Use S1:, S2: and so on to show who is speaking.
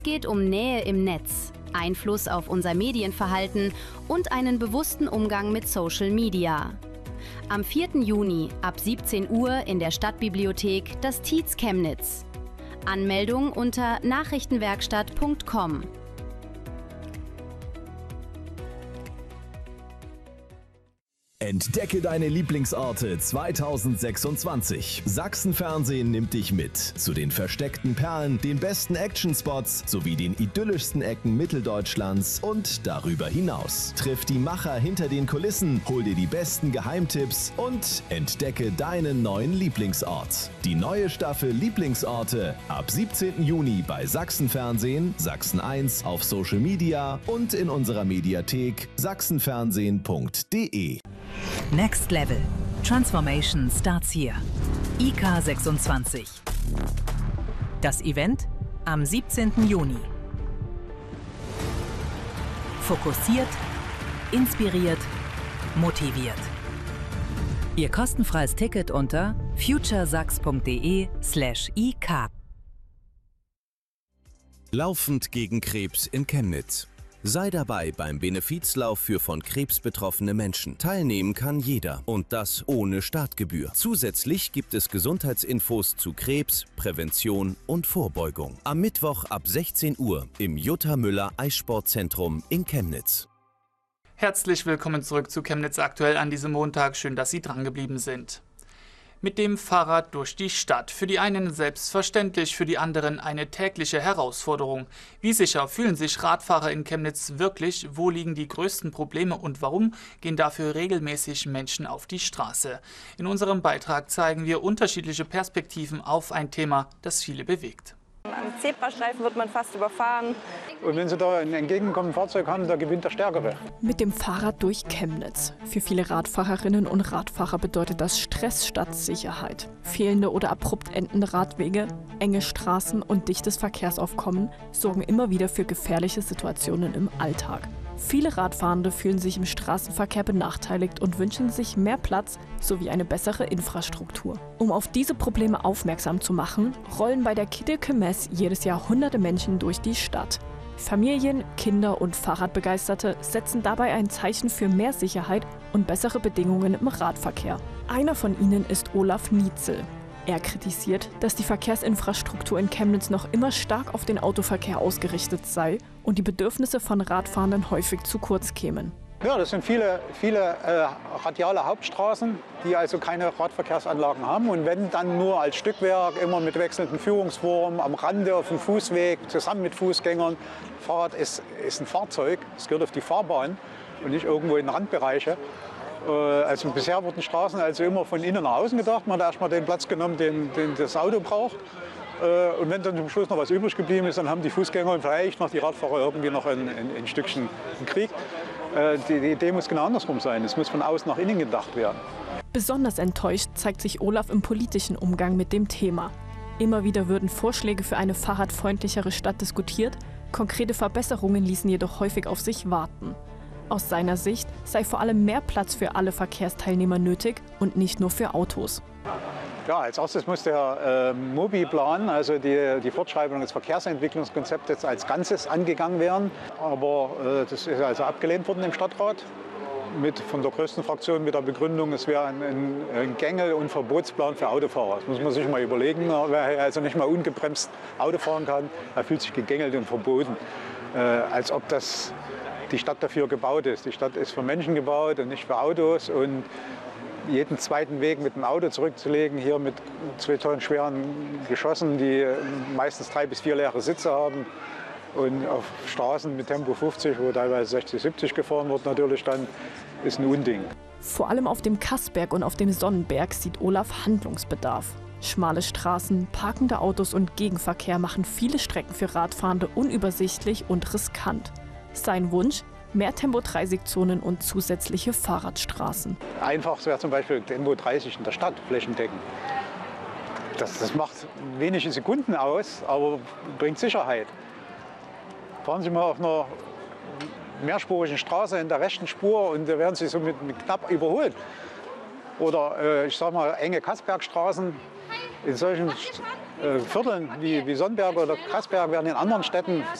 S1: Es geht um Nähe im Netz, Einfluss auf unser Medienverhalten und einen bewussten Umgang mit Social Media. Am 4. Juni ab 17 Uhr in der Stadtbibliothek das Tietz Chemnitz. Anmeldung unter nachrichtenwerkstatt.com.
S2: Entdecke deine Lieblingsorte 2026. Sachsenfernsehen nimmt dich mit zu den versteckten Perlen, den besten Actionspots sowie den idyllischsten Ecken Mitteldeutschlands und darüber hinaus. Triff die Macher hinter den Kulissen, hol dir die besten Geheimtipps und entdecke deinen neuen Lieblingsort. Die neue Staffel Lieblingsorte ab 17. Juni bei Sachsenfernsehen, Sachsen 1 auf Social Media und in unserer Mediathek sachsenfernsehen.de.
S3: Next Level. Transformation starts here. IK26. Das Event am 17. Juni. Fokussiert, inspiriert, motiviert. Ihr kostenfreies Ticket unter futuresachs.de/ik.
S4: Laufend gegen Krebs in Chemnitz. Sei dabei beim Benefizlauf für von Krebs betroffene Menschen. Teilnehmen kann jeder und das ohne Startgebühr. Zusätzlich gibt es Gesundheitsinfos zu Krebs, Prävention und Vorbeugung. Am Mittwoch ab 16 Uhr im Jutta Müller Eissportzentrum in Chemnitz.
S5: Herzlich willkommen zurück zu Chemnitz aktuell an diesem Montag. Schön, dass Sie drangeblieben sind. Mit dem Fahrrad durch die Stadt. Für die einen selbstverständlich, für die anderen eine tägliche Herausforderung. Wie sicher fühlen sich Radfahrer in Chemnitz wirklich? Wo liegen die größten Probleme und warum gehen dafür regelmäßig Menschen auf die Straße? In unserem Beitrag zeigen wir unterschiedliche Perspektiven auf ein Thema, das viele bewegt.
S6: Am Zebrastreifen wird man fast überfahren.
S7: Und wenn Sie da ein entgegenkommendes Fahrzeug haben, da gewinnt der Stärkere.
S8: Mit dem Fahrrad durch Chemnitz. Für viele Radfahrerinnen und Radfahrer bedeutet das Stress statt Sicherheit. Fehlende oder abrupt endende Radwege, enge Straßen und dichtes Verkehrsaufkommen sorgen immer wieder für gefährliche Situationen im Alltag. Viele Radfahrende fühlen sich im Straßenverkehr benachteiligt und wünschen sich mehr Platz sowie eine bessere Infrastruktur. Um auf diese Probleme aufmerksam zu machen, rollen bei der Kiddelke Mess jedes Jahr hunderte Menschen durch die Stadt. Familien, Kinder und Fahrradbegeisterte setzen dabei ein Zeichen für mehr Sicherheit und bessere Bedingungen im Radverkehr. Einer von ihnen ist Olaf Nietzel. Er kritisiert, dass die Verkehrsinfrastruktur in Chemnitz noch immer stark auf den Autoverkehr ausgerichtet sei und die Bedürfnisse von Radfahrenden häufig zu kurz kämen.
S7: Ja, das sind viele radiale Hauptstraßen, die also keine Radverkehrsanlagen haben. Und wenn, dann nur als Stückwerk, immer mit wechselnden Führungsformen, am Rande auf dem Fußweg, zusammen mit Fußgängern. Fahrrad ist ein Fahrzeug, es gehört auf die Fahrbahn und nicht irgendwo in Randbereiche. Also bisher wurden Straßen also immer von innen nach außen gedacht. Man hat erstmal den Platz genommen, den das Auto braucht. Und wenn dann zum Schluss noch was übrig geblieben ist, dann haben die Fußgänger und vielleicht noch die Radfahrer irgendwie noch ein Stückchen Krieg. Die Idee muss genau andersrum sein. Es muss von außen nach innen gedacht werden.
S8: Besonders enttäuscht zeigt sich Olaf im politischen Umgang mit dem Thema. Immer wieder würden Vorschläge für eine fahrradfreundlichere Stadt diskutiert, konkrete Verbesserungen ließen jedoch häufig auf sich warten. Aus seiner Sicht sei vor allem mehr Platz für alle Verkehrsteilnehmer nötig und nicht nur für Autos.
S7: Ja, als erstes muss der Mobi-Plan, also die Fortschreibung des Verkehrsentwicklungskonzepts als Ganzes angegangen werden. Aber das ist also abgelehnt worden im Stadtrat. Von der größten Fraktion mit der Begründung, es wäre ein Gängel- und Verbotsplan für Autofahrer. Das muss man sich mal überlegen. Wer also nicht mal ungebremst Auto fahren kann, er fühlt sich gegängelt und verboten. Als ob die Stadt dafür gebaut ist. Die Stadt ist für Menschen gebaut und nicht für Autos. Und jeden zweiten Weg mit dem Auto zurückzulegen, hier mit 2 Tonnen schweren Geschossen, die meistens 3 bis 4 leere Sitze haben. Und auf Straßen mit Tempo 50, wo teilweise 60, 70 gefahren wird, natürlich dann, ist ein Unding.
S8: Vor allem auf dem Kassberg und auf dem Sonnenberg sieht Olaf Handlungsbedarf. Schmale Straßen, parkende Autos und Gegenverkehr machen viele Strecken für Radfahrende unübersichtlich und riskant. Sein Wunsch? Mehr Tempo-30-Zonen und zusätzliche Fahrradstraßen.
S7: Einfach wäre zum Beispiel Tempo 30 in der Stadt flächendeckend. Das macht wenige Sekunden aus, aber bringt Sicherheit. Fahren Sie mal auf einer mehrspurigen Straße in der rechten Spur und da werden Sie so mit knapp überholt. Oder ich sag mal enge Kassbergstraßen. In solchen Vierteln wie Sonnberg oder Kassberg werden in anderen Städten